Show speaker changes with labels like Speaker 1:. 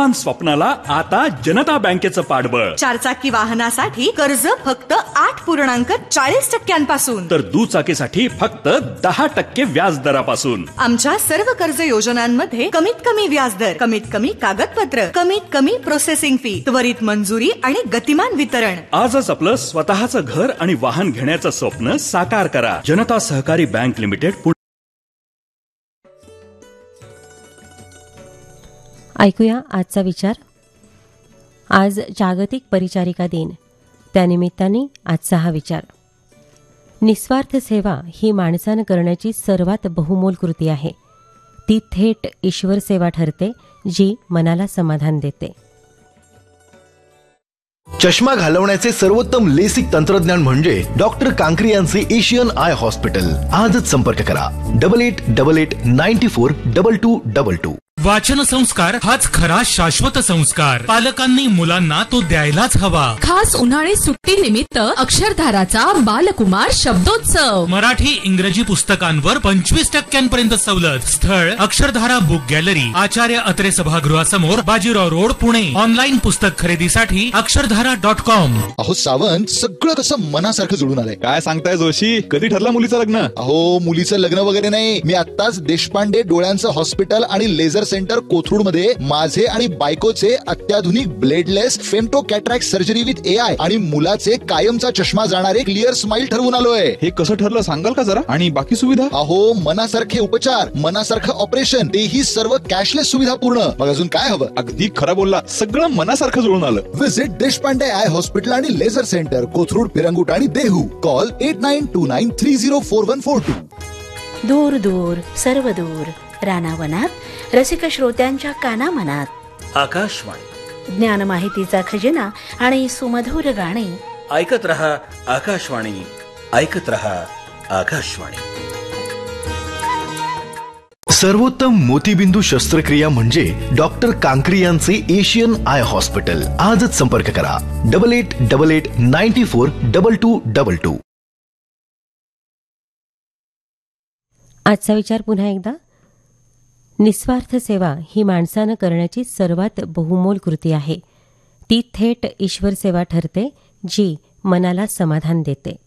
Speaker 1: गतिमान स्वप्नाला आता जनता बँकेचं पाठबळ.
Speaker 2: 4 चाकी वाहनासाठी कर्ज फक्त 8.40%
Speaker 1: तर दुचाकीसाठी फक्त 10% व्याज दरापासून.
Speaker 2: आमच्या सर्व कर्ज योजनांमध्ये कमीत कमी व्याजदर, कमीत कमी कागदपत्र, कमीत कमी प्रोसेसिंग फी, त्वरित मंजुरी आणि गतिमान वितरण.
Speaker 1: आजच आपलं स्वतःचं घर आणि वाहन घेण्याचं स्वप्न साकार करा. जनता सहकारी बँक लिमिटेड.
Speaker 3: ऐकूया आजचा विचार. आज जागतिक परिचारिका दिन, त्यानिमित्ताने आजचा हा विचार. निस्वार्थ सेवा ही माणसानं करण्याची सर्वात बहुमोल कृती आहे. ती थेट ईश्वर सेवा ठरते, जी मनाला समाधान देते.
Speaker 4: चष्मा घालवण्याचे सर्वोत्तम लेसिक तंत्रज्ञान म्हणजे डॉक्टर कांकरी यांचे एशियन आय हॉस्पिटल. आजच संपर्क करा 8888942222.
Speaker 5: वाचन संस्कार हाच खरा शाश्वत संस्कार. पालकांनी मुलांना तो द्यायलाच हवा.
Speaker 6: खास उन्हाळी सुट्टी निमित्त अक्षरधाराचा बालकुमार शब्दोत्सव.
Speaker 5: मराठी इंग्रजी पुस्तकांवर 25% सवलत. स्थळ Akshardhara book gallery, Acharya Atre सभागृहासमोर, Bajirao road, Pune. Online पुस्तक खरेदीसाठी अक्षरधारा.com.
Speaker 7: अहो सावंत, सगळं कसं मनासारखं जुळून आलंय.
Speaker 8: काय सांगताय जोशी? कधी ठरलं मुलीचं लग्न?
Speaker 7: अहो मुलीचं लग्न वगैरे नाही. मी आत्ताच देशपांडे डोळ्यांचं हॉस्पिटल आणि लेझर सेंटर कोथरूड मध्ये माझे आणि बायकोचे अत्याधुनिक bladeless femto cataract surgery with AI आणि मुलाचे कायमचा चष्मा जाणारे क्लिअर स्माइल ठरवून आलोय.
Speaker 8: हे कसं ठरलं सांगाल का जरा? आणि बाकी सुविधा?
Speaker 7: अहो मनासारखे उपचार, मनासारखं ऑपरेशन, तेही सर्व कॅशलेस सुविधा पूर्ण. मग अजून काय हवं?
Speaker 8: अगदी खरं बोलला. सगळं मनासारखं जुळून आलं.
Speaker 7: विजिट देशपांडे आय हॉस्पिटल आणि लेझर सेंटर कोथरूड, पिरंगुट आणि देहू. कॉल 8929304142.
Speaker 9: दूर दूर सर्व दूर रानावनात रसिक श्रोत्यांच्या कानामनात
Speaker 10: आकाशवाणी,
Speaker 9: ज्ञान माहितीचा खजिना आणि सुमधुर गाणी.
Speaker 10: ऐकत रहा आकाशवाणी, ऐकत रहा आकाशवाणी.
Speaker 4: सर्वोत्तम मोतीबिंदू शस्त्रक्रिया म्हणजे डॉक्टर कांकरी यांचे एशियन आय हॉस्पिटल. आजच संपर्क करा 8888942222.
Speaker 3: आजचा विचार पुन्हा एकदा. निस्वार्थ सेवा ही माणसानं करण्याची सर्वात बहुमोल कृती आहे. ती थेट ईश्वर सेवा ठरते, जी मनाला समाधान देते.